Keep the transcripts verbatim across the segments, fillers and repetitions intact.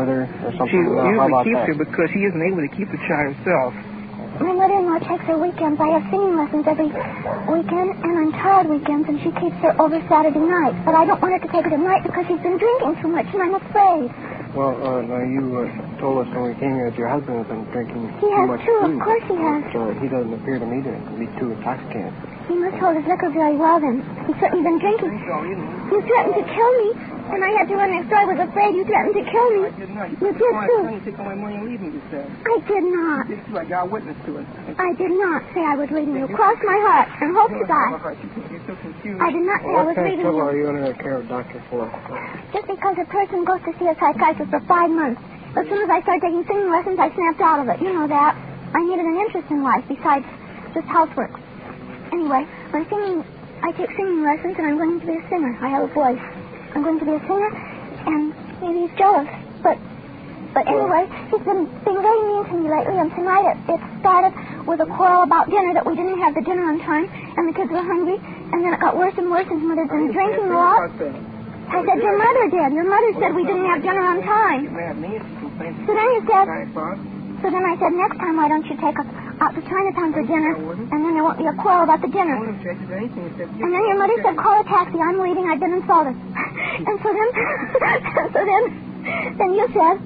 with her or something? She uh, usually keeps that? her because she isn't able to keep the child herself. My mother-in-law takes her weekends. I have singing lessons every weekend, and I'm tired weekends, and she keeps her over Saturday night. But I don't want her to take her tonight because she's been drinking too much, and I'm afraid. Well, uh, now you uh, told us when we came here that your husband has been drinking he too has much too, food. Of course he has. But, uh, he doesn't appear to me to be too intoxicated. He must hold his liquor very well, then. He's certainly been drinking. You threatened to kill me, and I had to run next door. I was afraid you threatened to kill me. I did not. You did, too. You took all my money and leaving, you said. I did not. You did, too. I got a witness to it. I did not say I was leaving you. Cross my heart and hope to die. You're so confused. I did not say Well, I was what kind of leaving trouble you. are you under the care of doctor for? Just because a person goes to see a psychiatrist for five months. As soon as I started taking singing lessons, I snapped out of it. You know that. I needed an interest in life besides just housework. Anyway, my singing, I take singing lessons, and I'm going to be a singer. I have a voice. I'm going to be a singer, and maybe he's jealous. But, but anyway, he's been being very mean to me lately, and tonight it, it started with a quarrel about dinner, that we didn't have the dinner on time, and the kids were hungry, and then it got worse and worse, and his mother's been drinking a lot. I said, your mother did. Your mother said we didn't have dinner on time. So then he said, so then I said, next time, why don't you take us out to Chinatown for dinner, and then there won't be a quarrel about the dinner. And then your mother said, call a taxi. I'm leaving. I've been insulted. And so then, and so then, then you said,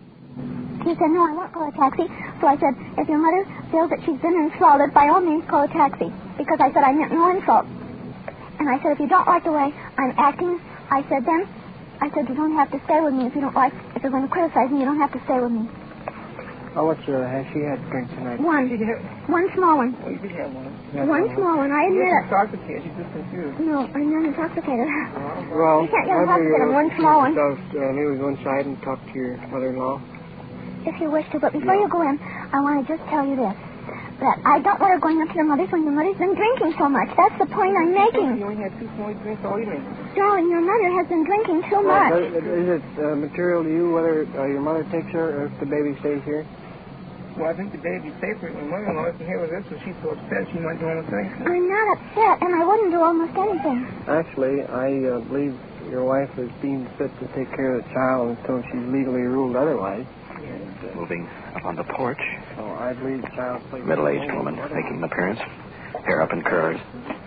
you said, no, I won't call a taxi. So I said, if your mother feels that she's been insulted, by all means, call a taxi. Because I said I meant no insult. And I said, if you don't like the way I'm acting, I said then, I said, you don't have to stay with me. If you don't like, if you're going to criticize me, you don't have to stay with me. How much uh, has she had to drink tonight? One. One small one. Oh, you did have one. Yeah, One small one, I admit You're it. intoxicated. She's just confused. No, I'm not intoxicated. Well, You can't get whether intoxicated you one small one. does, uh, maybe go inside and talk to your mother-in-law. If you wish to, but before you go in, I want to just tell you this. That I don't want her going up to your mother's when your mother's been drinking so much. That's the point I'm making. You only had two small drinks all evening. Darling, your mother has been drinking too much. Well, is, is it uh, material to you whether uh, your mother takes her or if the baby stays here? Well, I think the baby's safer. My mother-in-law isn't here with us, so she's so upset she might do almost anything. I'm not upset, and I wouldn't do almost anything. Actually, I uh, believe your wife is deemed fit to take care of the child until she's legally ruled otherwise. Moving up on the porch. So I believe the child's placed... Middle-aged woman making an appearance. Hair up in curls.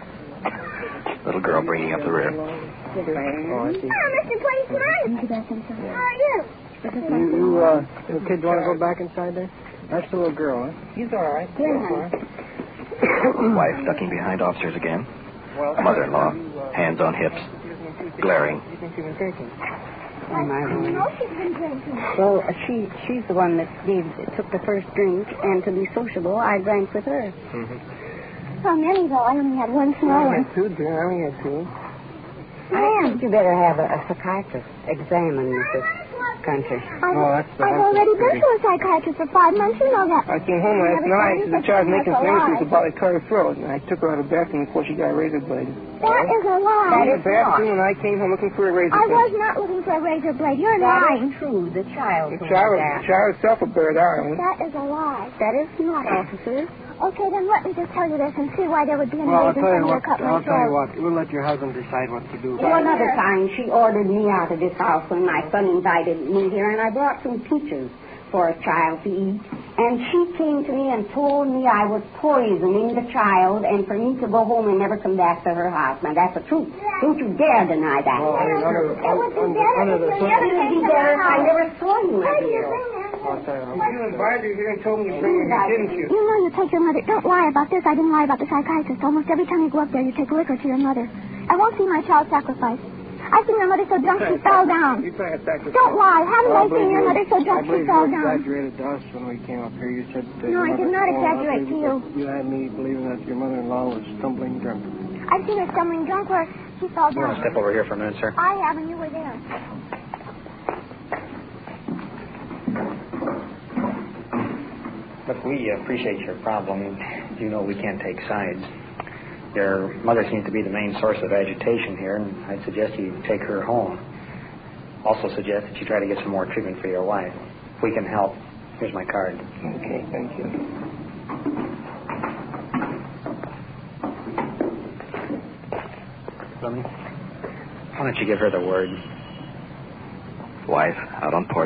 Little girl bringing up the rear. Oh, I see. Oh, Mister Policeman! How are you? You, you, uh, you kids want to go back inside there? That's the little girl, huh? He's all right. Yeah. Wife ducking behind officers again. Mother-in-law, hands on hips, glaring. You think she's been drinking? I know she's been drinking. Well, uh, she she's the one that gave took the first drink, and to be sociable, I drank with her. Mm-hmm. How many, though? I only had one small I one. had two, dear. I only had two. I think you better have a, a psychiatrist examine this country. I've, Oh, that's- I've that's already been pretty- to a psychiatrist for five months. You know that. I came home last night, and the child was making sentences about a cut her throat, and I took her out of the bathroom before she got a razor blade. That is a lie. That In is the bathroom, and I came home looking for a razor I blade. was not looking for a razor blade. You're That lying. is true. The child The told child, me the that. child itself will bear it out. That is a lie. That is not, officer. Okay, then let me just tell you this and see why there would be any Well, I'll reason tell for you me to what, cut my I'll tell you throat. what. We'll let your husband decide what to do. Well, another time, she ordered me out of this house when my son invited me here, and I brought some peaches for a child to eat. And she came to me and told me I was poisoning the child and for me to go home and never come back to her house. Now, that's the truth. Don't you dare deny that. Well, I mean, under, It would be under, better under if the you never It would came be to better my if I house. never saw you Why do you here. bring that? I'll tell you. You invited her here and told me to bring her here, didn't you? You know you take your mother. Don't lie about this. I didn't lie about the psychiatrist. Almost every time you go up there, you take liquor to your mother. I won't see my child sacrificed. I've seen your mother so drunk she fell down. You're trying to sacrifice. Don't lie. Haven't Well, I seen your you- mother so I drunk she believe fell you down? exaggerated to us when we came up here. You said... That No, your I did mother- not well, exaggerate I to believe you. You had me believing that your mother-in-law was stumbling drunk. I've seen her stumbling drunk where she fell You want to down. step over here for a minute, sir? I have, and you were there. Look, we appreciate your problem. You know we can't take sides. Your mother seems to be the main source of agitation here, and I'd suggest you take her home. Also suggest that you try to get some more treatment for your wife. If we can help, here's my card. Okay, thank you. Why don't you give her the word? Wife out on porch.